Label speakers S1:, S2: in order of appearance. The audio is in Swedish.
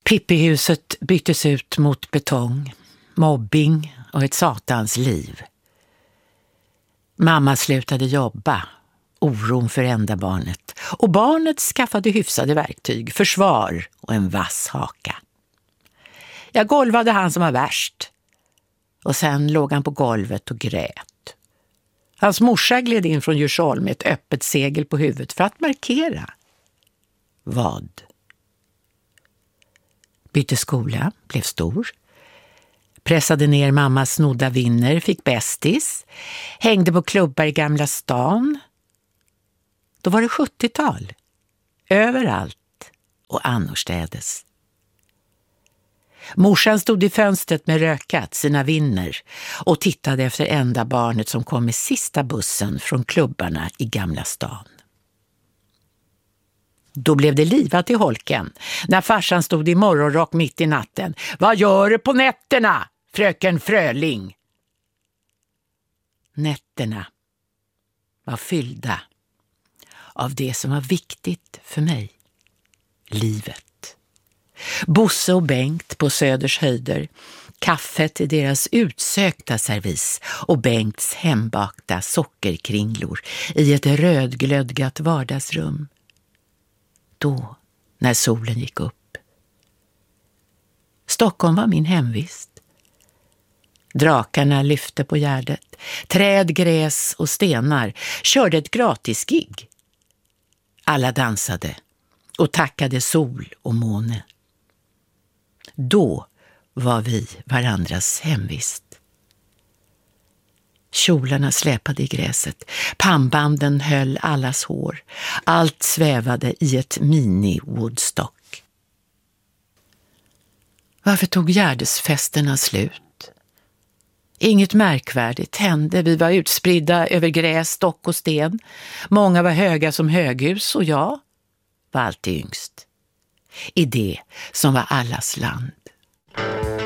S1: Pippihuset byttes ut mot betong, mobbing och ett satans liv. Mamma slutade jobba, oron för enda barnet. Och barnet skaffade hyfsade verktyg, försvar och en vass haka. Jag golvade han som var värst. Och sen låg han på golvet och grät. Hans morsa gled in från Djursholm med ett öppet segel på huvudet för att markera. Vad? Bytte skola, blev stor. Pressade ner mammas snodda vinner, fick bästis. Hängde på klubbar i Gamla stan. Då var det 70-tal. Överallt och annorstädes. Morsan stod i fönstret med rökat sina vinner och tittade efter enda barnet som kom med sista bussen från klubbarna i Gamla stan. Då blev det livat i holken när farsan stod i morgonrock mitt i natten. Vad gör du på nätterna, fröken Fröling? Nätterna var fyllda av det som var viktigt för mig. Livet. Bosse och Bengt på Söders höjder. Kaffet i deras utsökta servis och Bengts hembakta sockerkringlor i ett rödglödgat vardagsrum. Då, när solen gick upp. Stockholm var min hemvist. Drakarna lyfte på gärdet. Träd, gräs och stenar körde ett gratisgig. Alla dansade och tackade sol och måne. Då var vi varandras hemvist. Kjolarna släpade i gräset. Pannbanden höll allas hår. Allt svävade i ett mini-Woodstock. Varför tog Gärdesfesterna slut? Inget märkvärdigt hände. Vi var utspridda över gräs, stock och sten. Många var höga som höghus och jag var alltid yngst. I det som var allas land.